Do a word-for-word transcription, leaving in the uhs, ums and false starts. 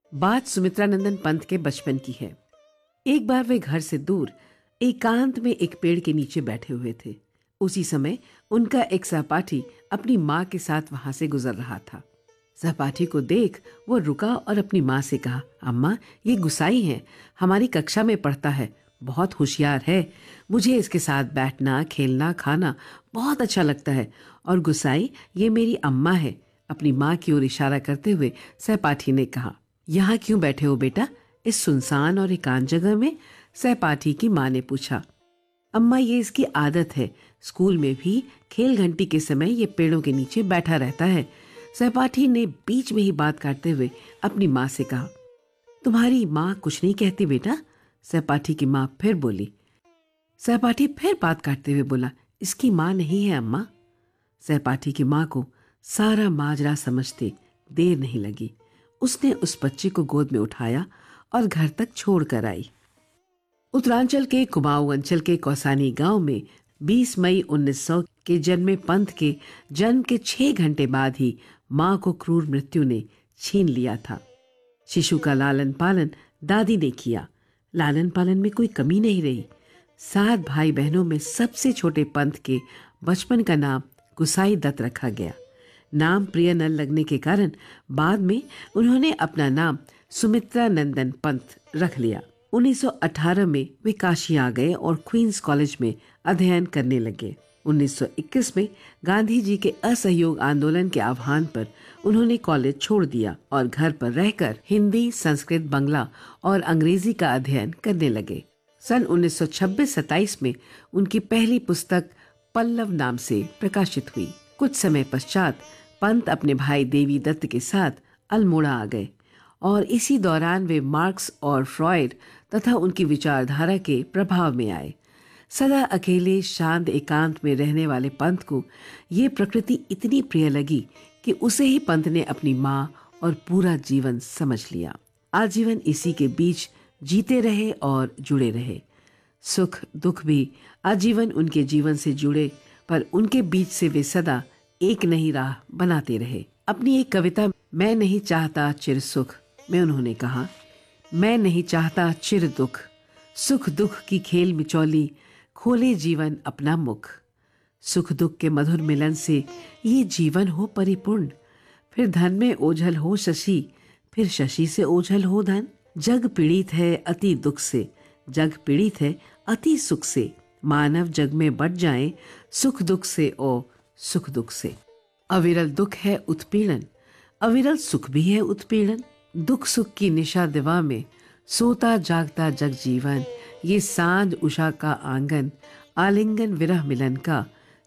बात सुमित्रानंदन पंत के बचपन की है। एक बार वे घर से दूर एकांत में एक पेड़ के नीचे बैठे हुए थे। उसी समय उनका एक सहपाठी अपनी माँ के साथ वहां से गुजर रहा था। सहपाठी को देख वो रुका और अपनी माँ से कहा, अम्मा, ये गुसाई है, हमारी कक्षा में पढ़ता है, बहुत होशियार है। मुझे इसके साथ बैठना, खेलना, खाना बहुत अच्छा लगता है। और गुसाई, ये मेरी अम्मा है। अपनी माँ की ओर इशारा करते हुए सहपाठी ने कहा, यहाँ क्यों बैठे हो बेटा, इस सुनसान और एकांत जगह में? सहपाठी की माँ ने पूछा। अम्मा, ये इसकी आदत है, स्कूल में भी खेल घंटी के समय ये पेड़ों के नीचे बैठा रहता है। सहपाठी ने बीच में ही बात काटते हुए अपनी माँ से कहा, तुम्हारी माँ कुछ नहीं कहती बेटा? सहपाठी की माँ फिर बोली। सहपाठी फिर बात काटते हुए बोला, इसकी माँ नहीं है अम्मा। सहपाठी की माँ को सारा माजरा समझते देर नहीं लगी। उसने उस बच्चे को गोद में उठाया और घर तक छोड़ कर आई। उत्तरांचल के कुमाऊं अंचल के कौसानी गांव में बीस मई उन्नीस सौ के जन्मे पंत के जन्म के छह घंटे बाद ही मां को क्रूर मृत्यु ने छीन लिया था। शिशु का लालन पालन दादी ने किया। लालन पालन में कोई कमी नहीं रही। सात भाई बहनों में सबसे छोटे पंत के बचपन का नाम गुसाई दत्त रखा गया। नाम प्रिय न लगने के कारण बाद में उन्होंने अपना नाम सुमित्रानंदन पंत रख लिया। उन्नीस सौ अठारह में वे काशी आ गए और क्वींस कॉलेज में अध्ययन करने लगे। उन्नीस सौ इक्कीस में गांधी जी के असहयोग आंदोलन के आह्वान पर उन्होंने कॉलेज छोड़ दिया और घर पर रहकर हिंदी, संस्कृत, बांग्ला और अंग्रेजी का अध्ययन करने लगे। सन उन्नीस सौ छब्बीस सत्ताईस में उनकी पहली पुस्तक पल्लव नाम से प्रकाशित हुई। कुछ समय पश्चात पंत अपने भाई देवी दत्त के साथ अल्मोड़ा आ गए और इसी दौरान वे मार्क्स और फ्रॉयड तथा उनकी विचारधारा के प्रभाव में आए। सदा अकेले शांत एकांत में रहने वाले पंत को ये प्रकृति इतनी प्रिय लगी कि उसे ही पंत ने अपनी माँ और पूरा जीवन समझ लिया। आजीवन इसी के बीच जीते रहे और जुड़े रहे। सुख दुख भी आजीवन उनके जीवन से जुड़े, पर उनके बीच से वे सदा एक नई राह बनाते रहे। अपनी एक कविता मैं नहीं चाहता चिर सुख में उन्होंने कहा, मैं नहीं चाहता चिर दुख, सुख दुख की खेल मिचौली, खोले जीवन अपना मुख। सुख दुख के मधुर मिलन से ये जीवन हो परिपूर्ण, फिर धन में ओझल हो शशि, फिर शशि से ओझल हो धन। जग पीड़ित है अति दुख से, जग पीड़ित है अति सुख से, मानव जग में बट जाए सुख दुख से ओ सुख दुख से। अविरल दुख है उत्पीड़न, अविरल सुख भी है उत्पीड़न। दुख सुख की निशा दिवा में सोता जागता जग जीवन, ये सांझ उषा का आंगन, आलिंगन विरह मिलन का